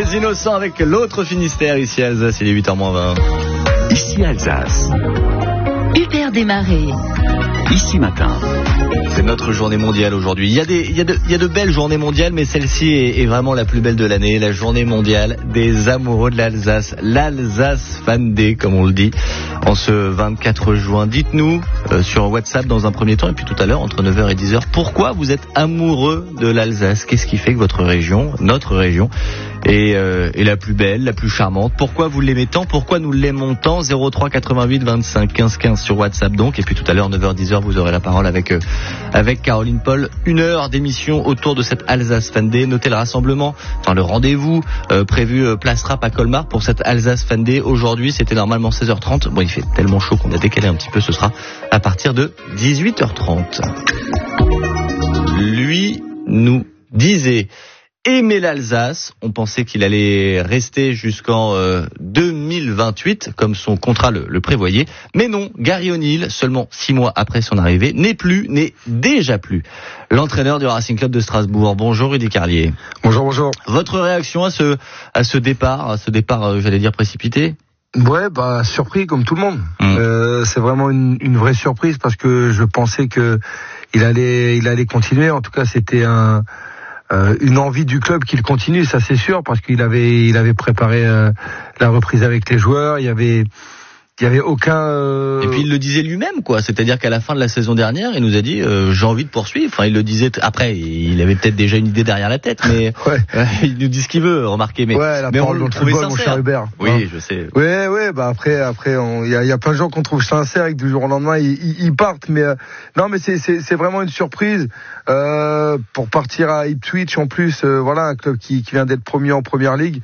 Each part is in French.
Les Innocents avec l'autre Finistère, ici Alsace, il est 8h-20. Ici Alsace. Hubert Desmarais. Ici Matin. C'est notre journée mondiale aujourd'hui. Il y a de belles journées mondiales, mais celle-ci est vraiment la plus belle de l'année, la journée mondiale des amoureux de l'Alsace. L'Alsace Fan Day, comme on le dit, en ce 24 juin. Dites-nous sur WhatsApp dans un premier temps, et puis tout à l'heure, entre 9h et 10h, pourquoi vous êtes amoureux de l'Alsace? Qu'est-ce qui fait que votre région, notre région, est la plus belle, la plus charmante? Pourquoi vous l'aimez tant? Pourquoi nous l'aimons tant? 03 88 25 15 15 sur WhatsApp donc. Et puis tout à l'heure, 9h 10h, vous aurez la parole avec Caroline Paul. 1 heure d'émission autour de cette Alsace Fan Day. Notez le rassemblement, enfin le rendez-vous prévu Place Rapp à Colmar pour cette Alsace Fan Day. Aujourd'hui, c'était normalement 16h30. Bon, il fait tellement chaud qu'on a décalé un petit peu. Ce sera à partir de 18h30. Lui nous disait aimer l'Alsace. On pensait qu'il allait rester jusqu'en 2028, comme son contrat le prévoyait. Mais non, Gary O'Neill, seulement 6 mois après son arrivée, n'est déjà plus l'entraîneur du Racing Club de Strasbourg. Bonjour Rudy Carlier. Bonjour. Votre réaction à ce départ, j'allais dire précipité? Ouais, surpris comme tout le monde. C'est vraiment une vraie surprise parce que je pensais que il allait continuer. En tout cas, c'était une envie du club qu'il continue, ça c'est sûr, parce qu'il avait préparé la reprise avec les joueurs. Il y avait aucun. Et puis il le disait lui-même, quoi. C'est-à-dire qu'à la fin de la saison dernière, il nous a dit j'ai envie de poursuivre. Enfin, il le disait. Après, il avait peut-être déjà une idée derrière la tête, mais ouais. Il nous dit ce qu'il veut, remarquez. Mais on le trouvait sincère. Mon cher Hubert. Oui, hein. Je sais. Ouais. Après, il y a plein de gens qu'on trouve sincères et que du jour au lendemain ils partent. Mais non, mais c'est vraiment une surprise pour partir à Ipswich en plus. Voilà, un club qui vient d'être premier en première ligue.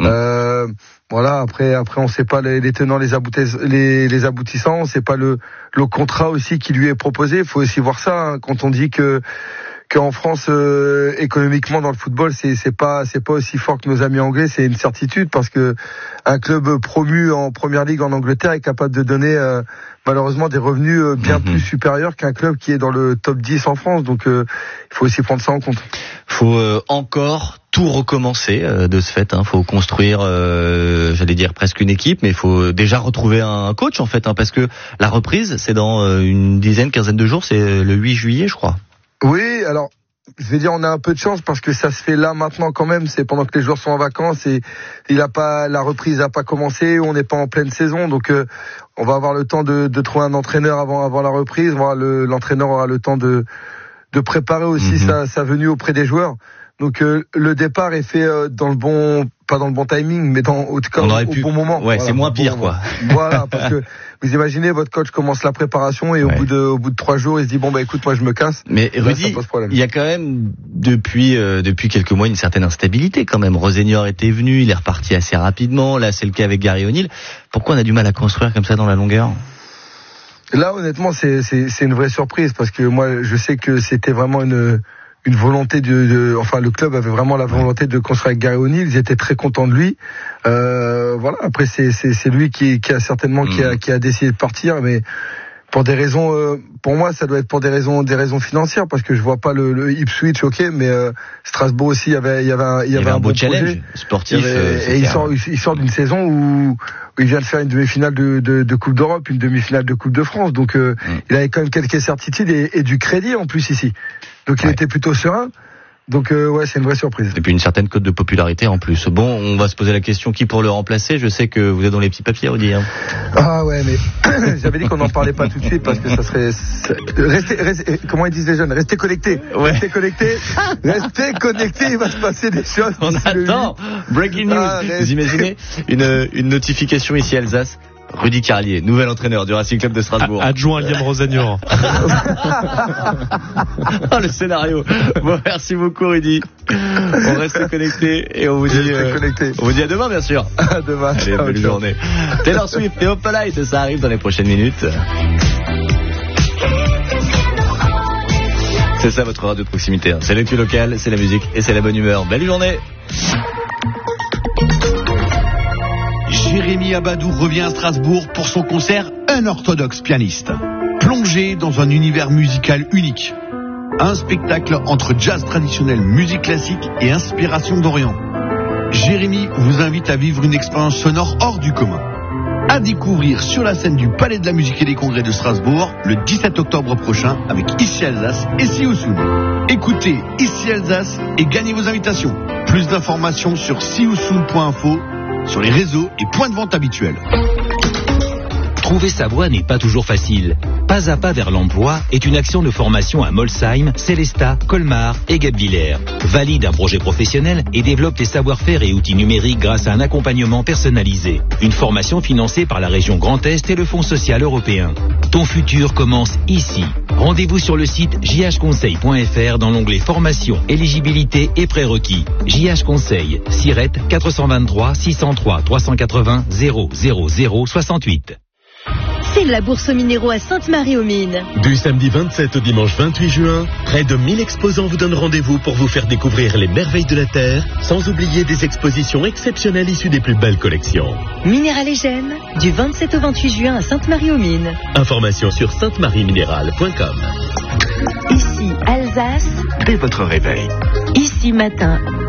Voilà, après on sait pas les tenants, les aboutissants, on sait pas le contrat aussi qui lui est proposé. Il faut aussi voir ça, hein, quand on dit qu'en France économiquement dans le football c'est pas aussi fort que nos amis anglais, c'est une certitude, parce que un club promu en première ligue en Angleterre est capable de donner malheureusement des revenus bien plus supérieurs qu'un club qui est dans le top 10 en France. Donc il faut aussi prendre ça en compte. Faut encore tout recommencer de ce fait, hein. Faut construire, j'allais dire presque une équipe, mais il faut déjà retrouver un coach en fait, hein, parce que la reprise c'est dans une quinzaine de jours, c'est le 8 juillet je crois. Oui, alors je vais dire on a un peu de chance parce que ça se fait là maintenant quand même, c'est pendant que les joueurs sont en vacances et la reprise n'a pas commencé, on n'est pas en pleine saison, donc on va avoir le temps de trouver un entraîneur avant la reprise. Voilà, l'entraîneur aura le temps de préparer aussi sa venue auprès des joueurs. Donc le départ est fait pas dans le bon timing, mais au bon moment. Ouais, voilà, c'est moins pire quoi. Voilà, parce que vous imaginez, votre coach commence la préparation et au bout de 3 jours, il se dit bon écoute, moi je me casse. Mais Rudy, il y a quand même depuis quelques mois une certaine instabilité quand même. Rosenior était venu, il est reparti assez rapidement. Là, c'est le cas avec Gary O'Neill. Pourquoi on a du mal à construire comme ça dans la longueur? Là, honnêtement, c'est une vraie surprise, parce que moi, je sais que c'était vraiment une volonté enfin, le club avait vraiment la volonté de construire avec Gary O'Neill. Ils étaient très contents de lui. Voilà. Après, c'est lui qui a certainement qui a décidé de partir, mais pour des raisons, pour moi, ça doit être pour des raisons financières, parce que je vois pas le Ipswich, ok, mais Strasbourg aussi, il y avait un beau bon challenge projet sportif. Et il sort d'une saison où il vient de faire une demi-finale de Coupe d'Europe, une demi-finale de Coupe de France, donc il avait quand même quelques certitudes et du crédit en plus ici. Donc il était plutôt serein. Donc c'est une vraie surprise. Et puis une certaine cote de popularité en plus. Bon, on va se poser la question qui pour le remplacer. Je sais que vous êtes dans les petits papiers, Rudy. Hein. Ah ouais, mais j'avais dit qu'on n'en parlait pas tout de suite parce que ça serait restez, comment ils disent les jeunes, restez connectés. Ouais. Restez connectés, il va se passer des choses. On attend. Breaking news. Vous imaginez une notification ici à Alsace. Rudy Carlier, nouvel entraîneur du Racing Club de Strasbourg. Adjoint à Liam Rosenior. Oh, le scénario. Bon, merci beaucoup Rudy. On reste connectés et on vous dit à demain bien sûr. À demain. Allez, belle journée. Taylor Swift et Opalite, ça arrive dans les prochaines minutes. C'est ça votre radio de proximité, hein. C'est l'actu local, c'est la musique et c'est la bonne humeur. Belle journée. Jérémy Abadou revient à Strasbourg pour son concert Unorthodox Pianiste. Plongé dans un univers musical unique. Un spectacle entre jazz traditionnel, musique classique et inspiration d'Orient. Jérémy vous invite à vivre une expérience sonore hors du commun. À découvrir sur la scène du Palais de la Musique et des Congrès de Strasbourg le 17 octobre prochain avec Ici Alsace et See You Soon. Écoutez Ici Alsace et gagnez vos invitations. Plus d'informations sur seeyousoon.info, sur les réseaux et points de vente habituels. Trouver sa voie n'est pas toujours facile. Pas à pas vers l'emploi est une action de formation à Molsheim, Célestat, Colmar et Guebwiller. Valide un projet professionnel et développe tes savoir-faire et outils numériques grâce à un accompagnement personnalisé. Une formation financée par la région Grand Est et le Fonds social européen. Ton futur commence ici. Rendez-vous sur le site jhconseil.fr dans l'onglet formation, éligibilité et prérequis. JH Conseil, SIRET 423 603 380 000 68. C'est la bourse aux minéraux à Sainte-Marie-aux-Mines. Du samedi 27 au dimanche 28 juin, près de 1000 exposants vous donnent rendez-vous pour vous faire découvrir les merveilles de la Terre, sans oublier des expositions exceptionnelles issues des plus belles collections. Minéral et Gènes, du 27 au 28 juin à Sainte-Marie-aux-Mines. Information sur saintemarieminéral.com. Ici Alsace, Dès votre réveil. ici matin.